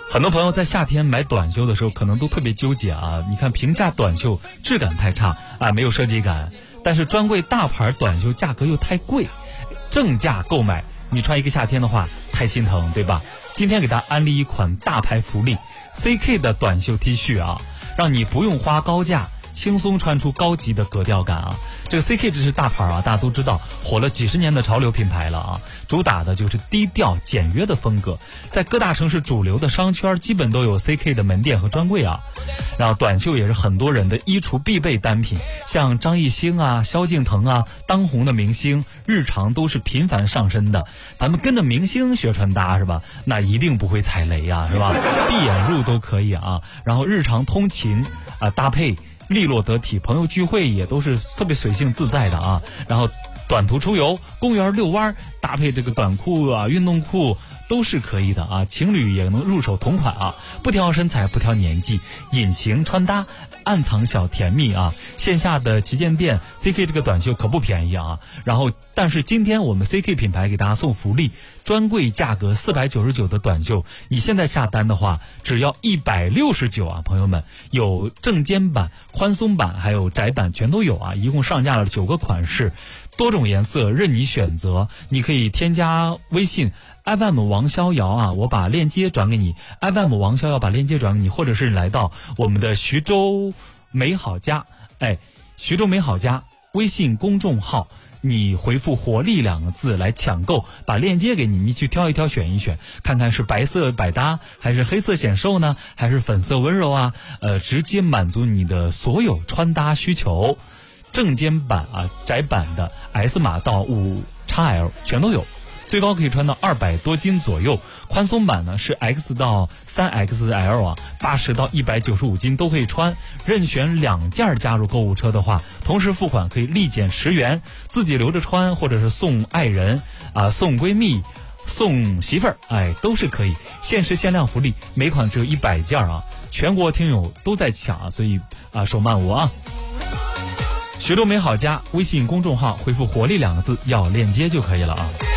很多朋友在夏天买短袖的时候，可能都特别纠结啊。你看平价短袖质感太差啊，没有设计感，但是专柜大牌短袖价格又太贵，正价购买你穿一个夏天的话太心疼，对吧？今天给大家安利一款大牌福利 CK 的短袖 T 恤啊，让你不用花高价，轻松穿出高级的格调感啊！这个 CK 这是大牌啊，大家都知道，火了几十年的潮流品牌了啊，主打的就是低调简约的风格，在各大城市主流的商圈基本都有 CK 的门店和专柜啊。然后短袖也是很多人的衣橱必备单品，像张艺兴啊、萧敬腾啊，当红的明星日常都是频繁上身的。咱们跟着明星学穿搭是吧？那一定不会踩雷啊，是吧？闭眼入都可以啊。然后日常通勤啊搭配利落得体，朋友聚会也都是特别随性自在的啊。然后短途出游、公园遛弯搭配这个短裤啊、运动裤都是可以的啊。情侣也能入手同款啊，不挑身材，不挑年纪，隐形穿搭，暗藏小甜蜜啊。线下的旗舰店 CK 这个短袖可不便宜啊。然后但是今天我们 CK 品牌给大家送福利，专柜价格499的短袖，你现在下单的话只要169啊，朋友们，有正肩版、宽松版还有窄版全都有啊，一共上架了9个款式，多种颜色任你选择。你可以添加微信 FM 王逍遥啊，我把链接转给你， FM 王逍遥把链接转给你，或者是来到我们的徐州美好家，徐州美好家微信公众号，你回复活力2个字来抢购，把链接给你，你去挑一挑选一选，看看是白色百搭还是黑色显瘦呢，还是粉色温柔啊，直接满足你的所有穿搭需求。正肩版啊、窄版的 S 码到5XL 全都有，最高可以穿到200多斤左右。宽松版呢是 X 到3XL 啊，80到195斤都可以穿。任选2件加入购物车的话，同时付款可以立减10元，自己留着穿，或者是送爱人啊、送闺蜜、送媳妇儿，都是可以。限时限量福利，每款只有100件啊，全国听友都在抢啊，所以手慢无啊。徐州美好家微信公众号回复活力2个字要链接就可以了啊。